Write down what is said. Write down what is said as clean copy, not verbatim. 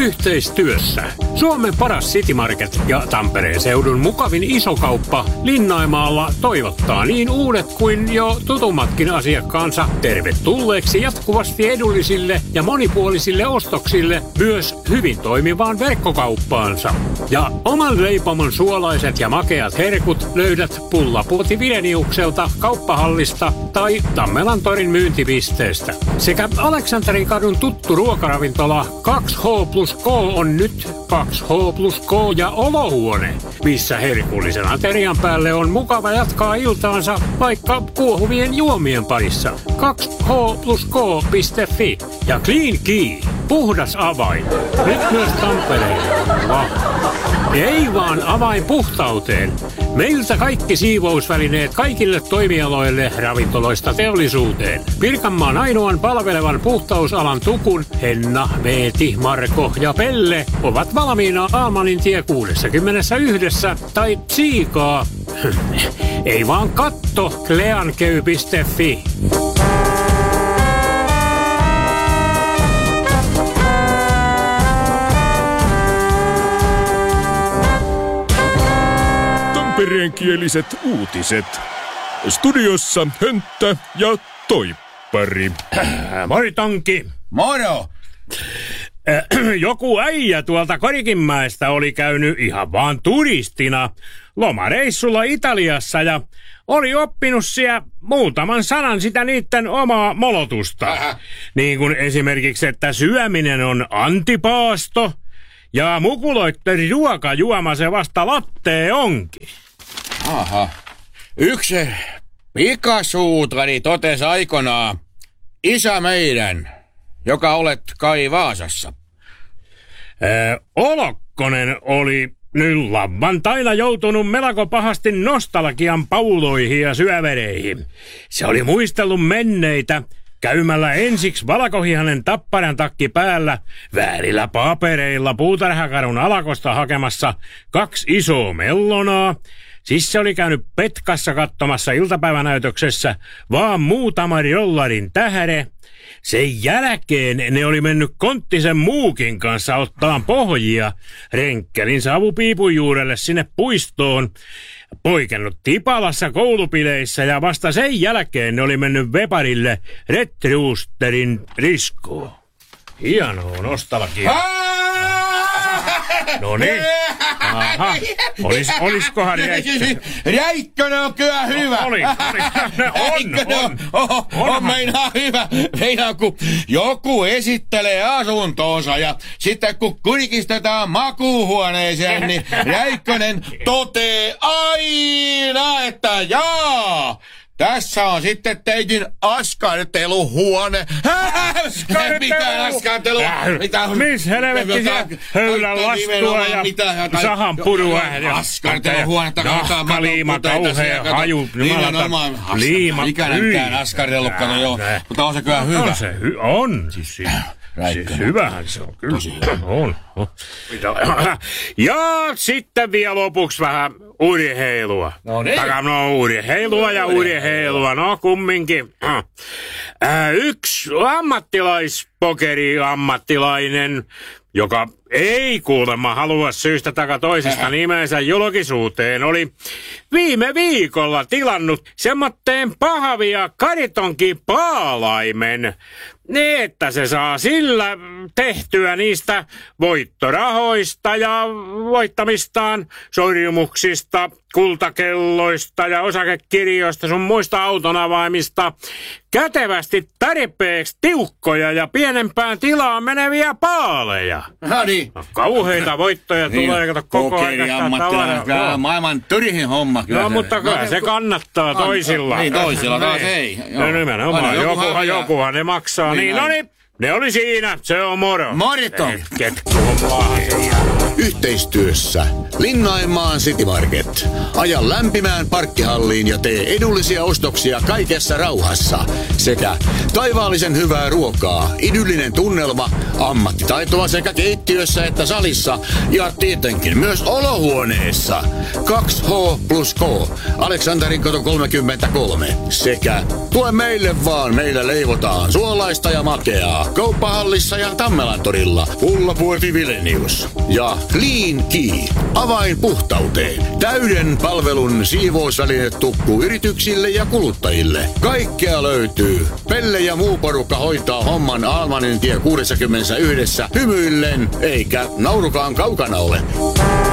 Yhteistyössä Suomen paras City Market ja Tampereen seudun mukavin isokauppa Linnaimaalla toivottaa niin uudet kuin jo tutummatkin asiakkaansa tervetulleeksi jatkuvasti edullisille ja monipuolisille ostoksille myös hyvin toimivaan verkkokauppaansa. Ja oman leipomon suolaiset ja makeat herkut löydät Pullapuoti Vileniukselta kauppahallista tai Tammelantorin myyntipisteestä. Sekä Aleksanterin kadun tuttu ruokaravintola 2H+K on nyt 2H+K ja olohuone, missä herkullisen aterian päälle on mukava jatkaa iltaansa vaikka kuohuvien juomien parissa. 2H+K.fi ja Clean Key, puhdas avain. Nyt myös Tampereella. Ei vaan avain puhtauteen. Meiltä kaikki siivousvälineet kaikille toimialoille ravintoloista teollisuuteen. Pirkanmaan ainoan palvelevan puhtausalan tukun Henna, Veeti, Marko ja Pelle ovat valmiina Aamanin tie 61 tai Tsiikaa. Ei vaan katto kleankey.fi. Tampereenkieliset uutiset. Studiossa Hönttä ja Toippari. Moi Tonki. Moro! Joku äijä tuolta Korikinmäestä oli käynyt ihan vaan turistina lomareissulla Italiassa ja oli oppinut siellä muutaman sanan sitä niitten omaa molotusta. Niin kuin esimerkiksi, että syöminen on antipaasto ja mukuloitten ruokajuoma se vasta lattee onkin. Aha. Yksi pikasuutari totesi aikanaan, isä meidän, joka olet kai Vaasassa. Olokkonen oli nyt lauantaina joutunut melko pahasti nostalgian pauloihin ja syövereihin. Se oli muistellut menneitä käymällä ensiksi valkohihanen tapparan takki päällä väärillä papereilla Puutarhakadun alakosta hakemassa 2 isoa mellonaa. Siis se oli käynyt Petkassa katsomassa iltapäivänäytöksessä vaan muutama jollarin tähde. Sen jälkeen ne oli mennyt Konttisen Muukin kanssa ottaan pohjia Renkkelin savupiipun juurelle sinne puistoon, poikennut Tipalassa koulupileissä ja vasta sen jälkeen ne oli mennyt Veparille Red Roosterin riskoon. Hienoa nostalgia. No niin. Aha. Oliskohan Räikkönen? Räikkönen on kyllä hyvä. On meinaa hyvä. Meinaa kun joku esittelee asuntoonsa ja sitten kun kurkistetaan makuuhuoneeseen, niin Räikkönen totee aina, että jaa. Tässä on sitten teidän askarteluhuone. Mitään askartelua? Missä helvetti siellä höylän lastua ja sahan purua ja askarteluhuonetta. Nahkaliima, kauhea haju. Liima. Ikänänkään askartellutkaan, joo. Mutta on se kyllä hyvä. On. Siis hyvähän se on, kyllä. On. Ja sitten vielä lopuksi vähän urheilua. No niin. Urheilua, no kumminkin. Yksi ammattilainen, joka ei kuulemma halua syystä takaa toisesta nimensä julkisuuteen, oli viime viikolla tilannut semmoitteen pahavia karitonkin paalaimen, niin että se saa sillä tehtyä niistä voittorahoista ja voittamistaan sorjumuksista, kultakelloista ja osakekirjoista sun muista auton avaimista kätevästi tarpeeksi tiukkoja ja pienempään tilaan meneviä paaleja. No niin. Kauheita voittoja tulee, kato koko ajan sitä tavaraa. Maailman turhin homma. No mutta kyllä se kannattaa toisilla. Niin toisilla taas ei. No nimenomaan, jokuhan ne maksaa. Niin, no niin, ne oli siinä, se on moro. Morito. Ketku on Yhteistyössä Linnanmaan City Market. Aja lämpimään parkkihalliin ja tee edullisia ostoksia kaikessa rauhassa. Sekä taivaallisen hyvää ruokaa, idyllinen tunnelma, ammattitaitoa sekä keittiössä että salissa ja tietenkin myös olohuoneessa. 2H plus K, Aleksanterin kato 33. Sekä tule meille vaan, meillä leivotaan suolaista ja makeaa. Kauppahallissa ja Tammelantorilla, Ullapuoti Vilenius. Ja Clean Key, avain puhtauteen. Täyden palvelun siivousvälinetukku yrityksille ja kuluttajille. Kaikkea löytyy. Pelle ja muu porukka hoitaa homman Almanin tie 61 hymyillen, eikä naurukaan kaukana ole.